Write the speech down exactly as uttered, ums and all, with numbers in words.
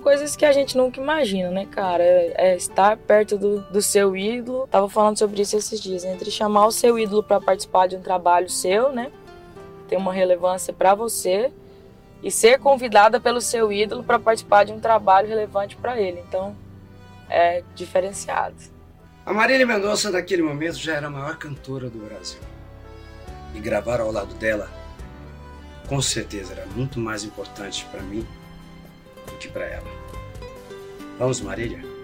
coisas que a gente nunca imagina, né, cara? É, é estar perto do, do seu ídolo. Tava falando sobre isso esses dias, entre chamar o seu ídolo para participar de um trabalho seu, né? Ter uma relevância para você, e ser convidada pelo seu ídolo para participar de um trabalho relevante para ele. Então, é diferenciado. A Marília Mendonça, naquele momento, já era a maior cantora do Brasil. E gravar ao lado dela, com certeza, era muito mais importante para mim do que para ela. Vamos, Marília?